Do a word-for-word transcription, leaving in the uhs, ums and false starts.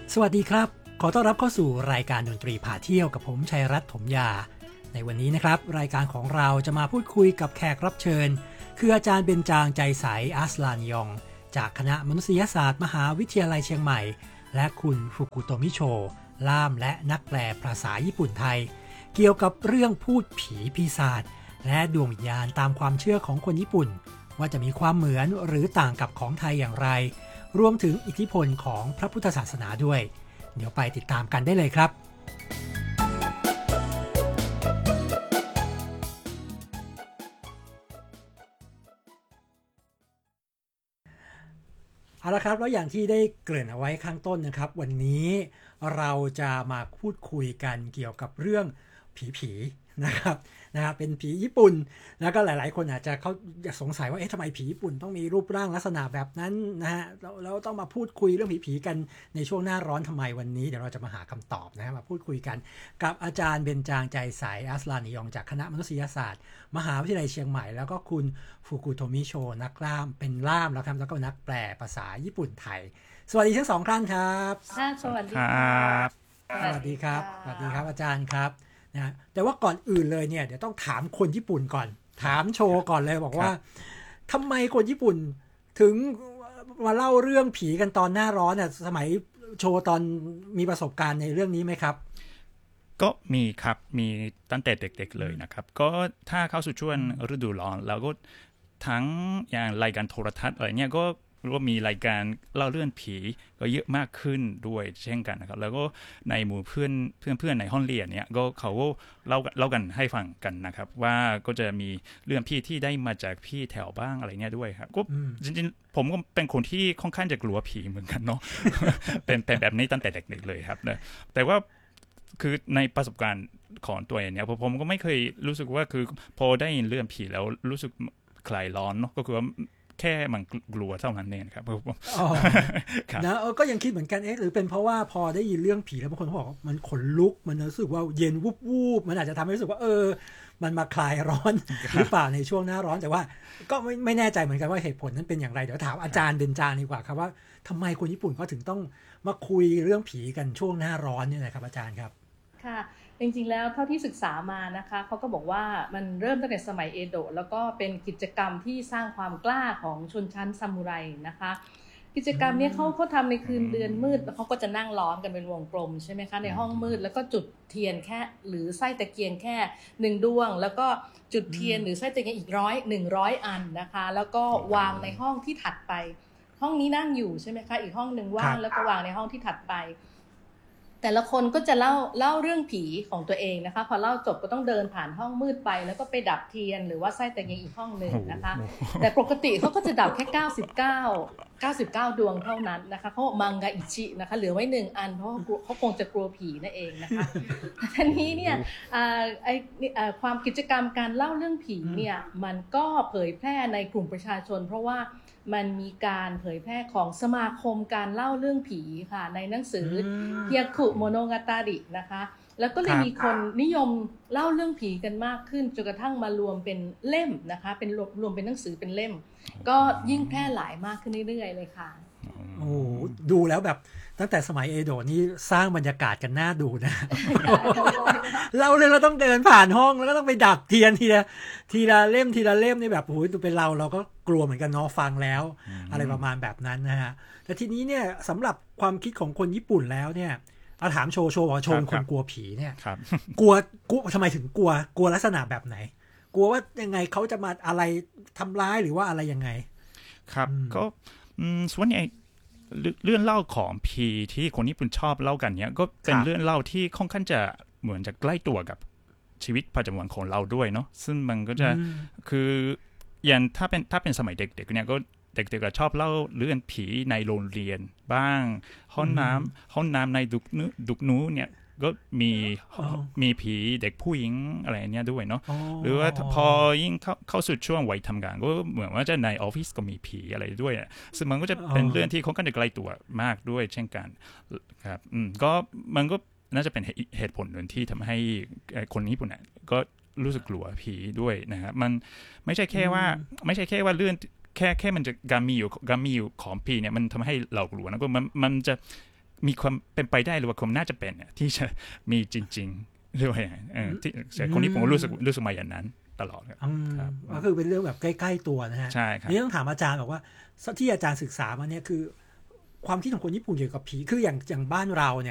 สวัสดีครับขอต้อนรับเข้าสู่รายการดนตรีพาเที่ยวกับผมชัยรัตน์ถมยาในวันนี้นะครับรายการของเราจะมาพูดคุยกับแขกรับเชิญคืออาจารย์เบญจางใจใสอัสลานยองจากคณะมนุษยศาสตร์มหาวิทยาลัยเชียงใหม่และคุณฟุกุโตมิโชล่ามและนักแปลภาษาญี่ปุ่นไทยเกี่ยวกับเรื่องพูดผีปีศาจและดวงวิญญาณตามความเชื่อของคนญี่ปุ่นว่าจะมีความเหมือนหรือต่างกับของไทยอย่างไรรวมถึงอิทธิพลของพระพุทธศาสนาด้วยเดี๋ยวไปติดตามกันได้เลยครับเอาละครับแล้วอย่างที่ได้เกริ่นเอาไว้ข้างต้นนะครับวันนี้เราจะมาพูดคุยกันเกี่ยวกับเรื่องผีๆนะครับนะครับเป็นผีญี่ปุ่นแล้วก็หลายๆคนอาจจะเขาสงสัยว่าเอ๊ะทำไมผีญี่ปุ่นต้องมีรูปร่างลักษณะแบบนั้นนะฮะแล้วเราต้องมาพูดคุยเรื่องผีๆกันในช่วงหน้าร้อนทำไมวันนี้เดี๋ยวเราจะมาหาคำตอบนะมาพูดคุยกันกับอาจารย์เบญจางใจใสอัสลานิยองจากคณะมนุษยศาสตร์มหาวิทยาลัยเชียงใหม่แล้วก็คุณฟุกุโตมิโชนักล่ามเป็นล่ามแล้วครับแล้วก็นักแปลภาษาญี่ปุ่นไทยสวัสดีทั้งสองท่านครับสวัสดีครับสวัสดีครับสวัสดีครับอาจารย์ครับนะแต่ว่าก่อนอื่นเลยเนี่ยเดี๋ยวต้องถามคนญี่ปุ่นก่อนถามโชว์ก่อนเลยบอกว่าทำไมคนญี่ปุ่นถึงมาเล่าเรื่องผีกันตอนหน้าร้อนน่ะสมัยโชว์ตอนมีประสบการณ์ในเรื่องนี้ไหมครับก็มีครับมีตั้งแต่เด็กๆเลยนะครับก็ถ้าเข้าสู่ช่วงฤดูร้อนแล้วก็ทั้งอย่างรายการโทรทัศน์อะไรเนี่ยก็ว่ามีรายการเล่าเรื่องผีก็เยอะมากขึ้นด้วยเช่นกันนะครับแล้วก็ในหมู่เพื่อนเพื่อนเพื่อนในห้องเรียนเนี่ยก็เขาก็เล่าเล่ากันให้ฟังกันนะครับว่าก็จะมีเรื่องพี่ที่ได้มาจากพี่แถวบ้างอะไรเนี่ยด้วยครับก็จริงๆผมก็เป็นคนที่ค่อนข้างจะกลัวผีเหมือนกันเนาะ เป็นเป็นแบบนี้ตั้งแต่เด็กๆเลยครับแต่ว่าคือในประสบการณ์ของตัวเองเนี่ยผมก็ไม่เคยรู้สึกว่าคือพอได้ยินเรื่องผีแล้วรู้สึกคลายร้อนเนาะก็คือว่าแค่มันกลัวเท่านั้นเองครับอ๋อนะเออก็ยังคิดเหมือนกันเอ๊ะหรือเป็นเพราะว่าพอได้ยินเรื่องผีแล้วบางคนบอกมันขนลุกมันรู้สึกว่าเย็นวูบๆมันอาจจะทำให้รู้สึกว่าเออมันมาคลายร้อนหรือเปล่าในช่วงหน้าร้อนแต่ว่าก็ไม่ไม่แน่ใจเหมือนกันว่าเหตุผลนั้นเป็นอย่างไรเดี๋ยวถามอาจารย์เบญจางดีกว่าครับว่าทำไมคนญี่ปุ่นเขาถึงต้องมาคุยเรื่องผีกันช่วงหน้าร้อนเนี่ยนะครับอาจารย์ครับค่ะจริงๆแล้วเท่าที่ศึกษามานะคะเขาก็บอกว่ามันเริ่มตั้งแต่สมัยเอโดะแล้วก็เป็นกิจกรรมที่สร้างความกล้าของชนชั้นซามูไรนะคะกิจกรรมนี้เขาเขาทำในคืนเดือนมืดแล้วเขาก็จะนั่งล้อมกันเป็นวงกลมใช่ไหมคะในห้องมืดแล้วก็จุดเทียนแค่หรือไส้ตะเกียงแค่หนึ่งดวงแล้วก็จุดเทียนหรือไส้ตะเกียงอีกร้อยหนึ่งร้อยอันนะคะแล้วก็วางในห้องที่ถัดไปห้องนี้นั่งอยู่ใช่ไหมคะอีกห้องนึงว่างแล้วก็วางในห้องที่ถัดไปแต่ละคนก็จะเล่าเล่าเรื่องผีของตัวเองนะคะพอเล่าจบก็ต้องเดินผ่านห้องมืดไปแล้วก็ไปดับเทียนหรือว่าไส้ตะเกียงอีกห้องนึงนะคะแต่ปกติเขาก็จะดับแค่เก้าสิบเก้า เก้าสิบเก้าดวงเท่านั้นนะคะเขามังกาอิชินะคะเหลือไว้หนึ่งอันเพราะเขาคงจะกลัวผีนั่นเองนะคะทีนี้เนี่ยไอ้ความกิจกรรมการเล่าเรื่องผีเนี่ยมันก็เผยแพร่ในกลุ่มประชาชนเพราะว่ามันมีการเผยแพร่ของสมาคมการเล่าเรื่องผีค่ะในหนังสือเฮียคุโมโนกาตารินะคะแล้วก็เลยมีคนนิยมเล่าเรื่องผีกันมากขึ้นจนกระทั่งมารวมเป็นเล่มนะคะเป็นรวมเป็นหนังสือเป็นเล่มก็ยิ่งแพร่หลายมากขึ้นเรื่อยๆเลยค่ะโอ้ดูแล้วแบบตั้งแต่สมัยเอโดะนี่สร้างบรรยากาศกันน่าดูนะ เราเลยเราต้องเดินผ่านห้องแล้วก็ต้องไปดับเทียนทีละทีละเล่มทีละเล่มนี่แบบโอ้ยดูเป็นเราเราก็กลัวเหมือนกันเนาะฟังแล้วอะไรประมาณแบบนั้นนะฮะแต่ทีนี้เนี่ยสำหรับความคิดของคนญี่ปุ่นแล้วเนี่ยเอาถามโชว์โชว์ว่าโชว์คนกลัวผีเนี่ยกลัวกลัวทำไมถึงกลัวกลัวลักษณะแบบไหนกลัวว่ายังไงเขาจะมาอะไรทำร้ายหรือว่าอะไรยังไงครับก็ส่วนใหญ่เรื่องเล่าของผีที่คนญี่ปุ่นชอบเล่ากันเนี่ยก็เป็นเรื่องเล่าที่ค่อนข้างจะเหมือนจะใกล้ตัวกับชีวิตประจำวันของเราด้วยเนาะซึ่งมันก็จะคืออย่างถ้าเป็นถ้าเป็นสมัยเด็กๆเนี่ยก็เด็กๆก็ชอบเล่าเรื่องผีในโรงเรียนบ้างห้องน้ำห้องน้ำในดุกนู้ดุกนู้เนี่ยก็มีมีผีเด็กผู้หญิงอะไรเนี้ยด้วยเนาะหรือว่าพอยิ่งเข้าเข้าสู่ช่วงวัยทำงานก็เหมือนว่าจะในออฟฟิศก็มีผีอะไรด้วยซึ่งมันก็จะเป็นเรื่องที่ค่อนข้างจะไกลตัวมากด้วยเช่นกันครับอืมก็มันก็น่าจะเป็นเหตุผลหนึ่งที่ทำให้คนญี่ปุ่นเนี่ยก็รู้สึกกลัวผีด้วยนะครับมันไม่ใช่แค่ว่าไม่ใช่แค่ว่าเรื่องแค่แค่มันจะการมีอยู่การมีอยู่ของผีเนี่ยมันทำให้เรากลัวนะก็มันมันจะมีความเป็นไปได้หรือว่าความน่าจะเป็นเนี่ยที่จะมีจริงๆด้วยเออที่คนนี้ผมรู้สึกรู้สึกมาอย่างนั้นตลอดครับก็คือเป็นเรื่องแบบใกล้ๆตัวนะฮะใช่ครับนี่ต้องถามอาจารย์บอกว่าที่อาจารย์ศึกษามาเนี่ยคือความคิดของคนญี่ปุ่นเกี่ยวกับผีคืออย่างอย่างบ้านเราเนี่ย